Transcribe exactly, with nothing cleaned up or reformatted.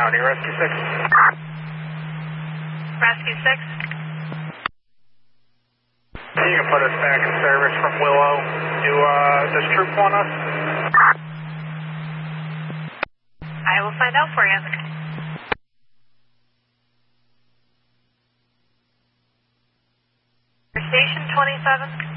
County, Rescue six. Rescue six. You can put us back in service from Willow. Do, uh, does Troop want us? I will find out for you. Station twenty-seven.